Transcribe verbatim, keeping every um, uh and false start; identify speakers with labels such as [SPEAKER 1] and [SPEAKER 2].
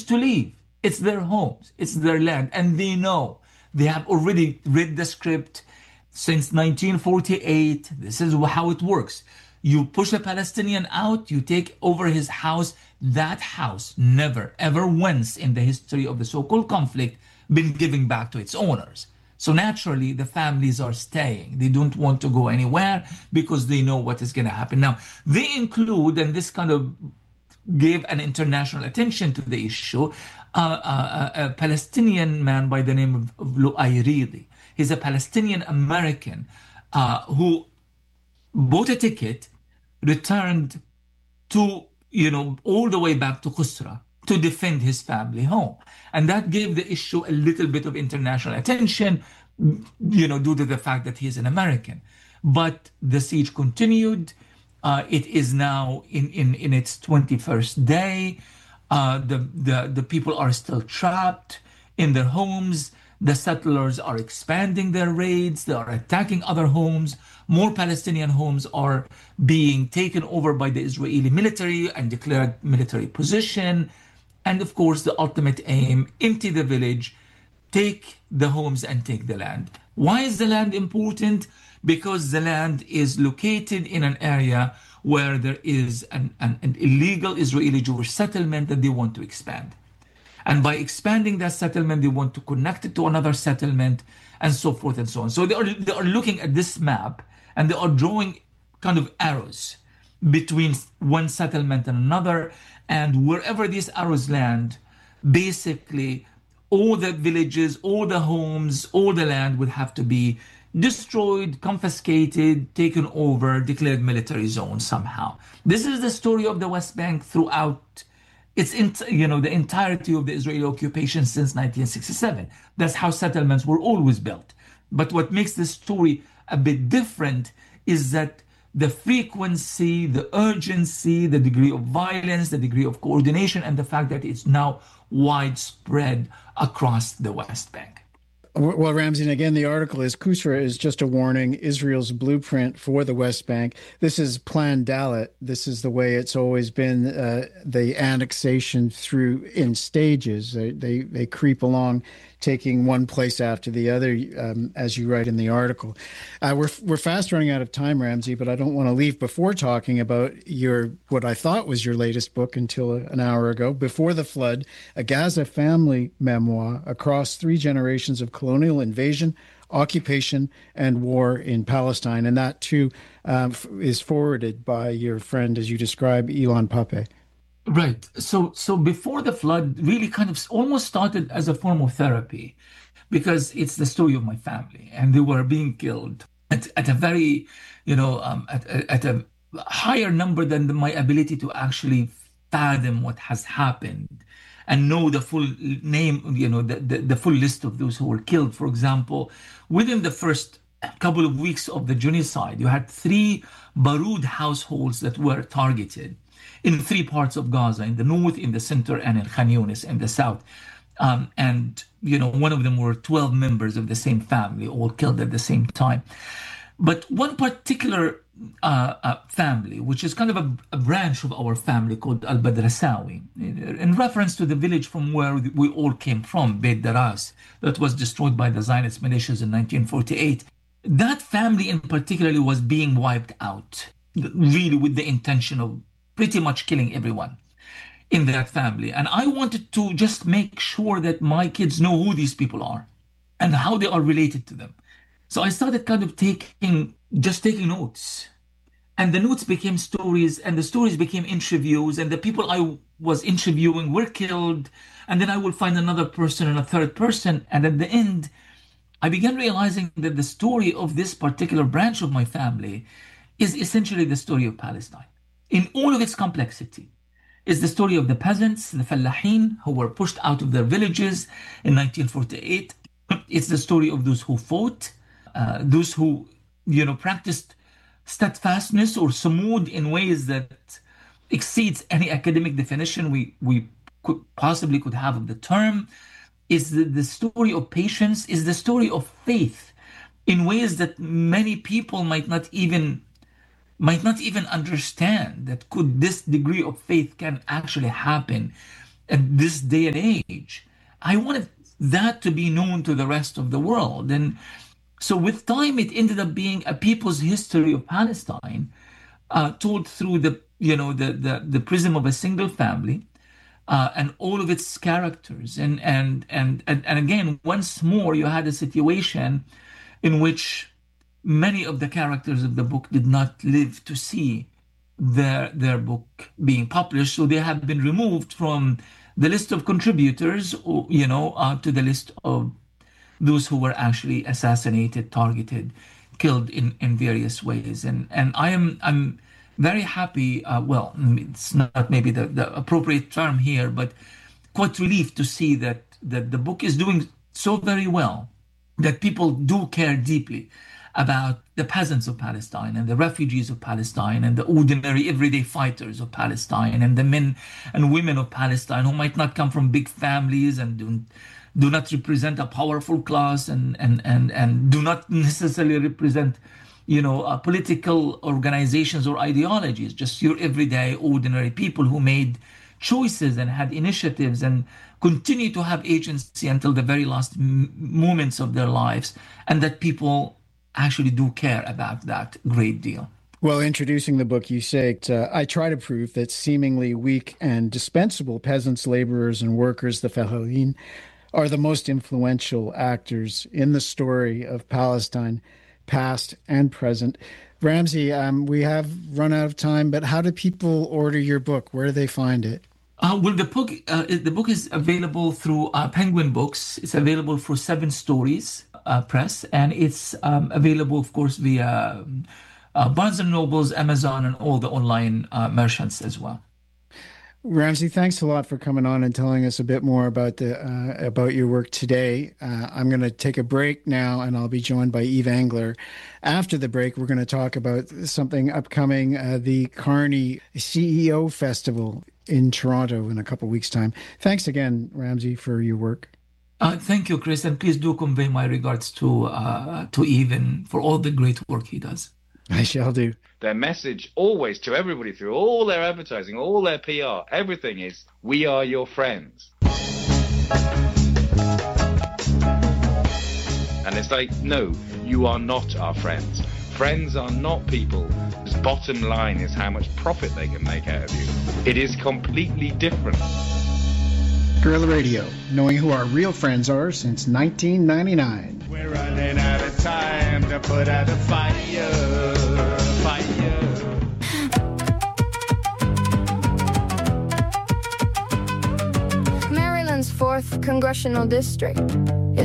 [SPEAKER 1] to leave. It's their homes, it's their land, and they know. They have already read the script since nineteen forty-eight. This is how it works. You push a Palestinian out, you take over his house. That house never, ever once in the history of the so-called conflict been given back to its owners. So naturally, the families are staying. They don't want to go anywhere because they know what is going to happen. Now, they include, and this kind of gave an international attention to the issue, uh, uh, a Palestinian man by the name of, of Lu'ay Ridi. He's a Palestinian American uh, who bought a ticket, returned to, you know, all the way back to Qusra to defend his family home. And that gave the issue a little bit of international attention, you know, due to the fact that he's an American. But the siege continued. Uh, it is now in, in, in its twenty-first day. Uh, the, the, the people are still trapped in their homes. The settlers are expanding their raids. They are attacking other homes. More Palestinian homes are being taken over by the Israeli military and declared military position. And of course, the ultimate aim, empty the village, take the homes and take the land. Why is the land important? Because the land is located in an area where there is an, an, an illegal Israeli Jewish settlement that they want to expand. And by expanding that settlement, they want to connect it to another settlement and so forth and so on. So they are, they are looking at this map and they are drawing kind of arrows between one settlement and another. And wherever these arrows land, basically all the villages, all the homes, all the land would have to be destroyed, confiscated, taken over, declared military zone somehow. This is the story of the West Bank throughout its, you know, the entirety of the Israeli occupation since nineteen sixty-seven. That's how settlements were always built. But what makes this story a bit different is that the frequency, the urgency, the degree of violence, the degree of coordination, and the fact that it's now widespread across the West Bank.
[SPEAKER 2] Well, Ramzy, and again, the article is Qusra is just a warning, Israel's blueprint for the West Bank. This is Plan Dalet. This is the way it's always been, uh, the annexation through in stages. They, they, they creep along, taking one place after the other, um, as you write in the article. Uh, we're we're fast running out of time, Ramzy, but I don't want to leave before talking about your what I thought was your latest book until an hour ago, Before the Flood, a Gaza family memoir across three generations of colonial invasion, occupation, and war in Palestine. And that, too, um, is forwarded by your friend, as you describe, Ilan Pappé.
[SPEAKER 1] Right. So so Before the Flood really kind of almost started as a form of therapy, because it's the story of my family, and they were being killed at, at a very, you know, um, at, at a higher number than the, my ability to actually fathom what has happened and know the full name, you know, the, the, the full list of those who were killed. For example, within the first couple of weeks of the genocide, you had three Baroud households that were targeted in three parts of Gaza, in the north, in the center, and in Khan Yunis in the south. Um, and, you know, one of them were twelve members of the same family, all killed at the same time. But one particular uh, uh, family, which is kind of a, a branch of our family called Al-Badrasawi, in, in reference to the village from where we all came from, Beit Daras, that was destroyed by the Zionist militias in nineteen forty-eight. That family in particular was being wiped out, really with the intention of pretty much killing everyone in that family. And I wanted to just make sure that my kids know who these people are and how they are related to them. So I started kind of taking, just taking notes. And the notes became stories, and the stories became interviews, and the people I was interviewing were killed. And then I will find another person and a third person. And at the end, I began realizing that the story of this particular branch of my family is essentially the story of Palestine. In all of its complexity, is the story of the peasants, the Fallahin, who were pushed out of their villages in nineteen forty-eight. It's the story of those who fought, uh, those who, you know, practiced steadfastness or sumud in ways that exceeds any academic definition we, we could possibly could have of the term. Is the, the story of patience, is the story of faith in ways that many people might not even might not even understand, that could this degree of faith can actually happen at this day and age. I wanted that to be known to the rest of the world. And so with time, it ended up being a people's history of Palestine, uh, told through the, you know, the, the, the prism of a single family, uh, and all of its characters. And, and, and, and, and again, once more, you had a situation in which many of the characters of the book did not live to see their their book being published, so they have been removed from the list of contributors, or, you know, uh, to the list of those who were actually assassinated, targeted, killed in, in various ways. And and I am I'm very happy. Uh, well, it's not maybe the, the appropriate term here, but quite relieved to see that that the book is doing so very well, that people do care deeply about the peasants of Palestine and the refugees of Palestine and the ordinary everyday fighters of Palestine and the men and women of Palestine who might not come from big families and do, do not represent a powerful class and, and, and, and do not necessarily represent, you know, uh, political organizations or ideologies, just your everyday ordinary people who made choices and had initiatives and continue to have agency until the very last m- moments of their lives, and that people actually do care about that great deal.
[SPEAKER 2] Well, introducing the book, you say, uh, I try to prove that seemingly weak and dispensable peasants, laborers, and workers, the Fellahin, are the most influential actors in the story of Palestine, past and present. Ramzy, um, we have run out of time, but how do people order your book? Where do they find it?
[SPEAKER 1] Uh, well, the book uh, the book is available through uh, Penguin Books. It's available for Seven Stories uh, Press, and it's um, available, of course, via uh, Barnes and Nobles, Amazon, and all the online uh, merchants as well.
[SPEAKER 2] Ramzy, thanks a lot for coming on and telling us a bit more about the uh, about your work today. Uh, I'm going to take a break now, and I'll be joined by Eve Engler. After the break, we're going to talk about something upcoming, uh, the Carney C E O Festival in Toronto in a couple of weeks' time. Thanks again, Ramzy, for your work.
[SPEAKER 1] Uh, thank you, Chris, and please do convey my regards to uh, to Even for all the great work he does.
[SPEAKER 2] I shall do.
[SPEAKER 3] Their message always to everybody through all their advertising, all their P R, everything is, we are your friends. And it's like, no, you are not our friends. Friends are not people whose bottom line is how much profit they can make out of you. It is completely different.
[SPEAKER 2] Guerrilla Radio, knowing who our real friends are since nineteen ninety-nine.
[SPEAKER 4] We're running out of time to put out a fire, fire.
[SPEAKER 5] Maryland's fourth Congressional District.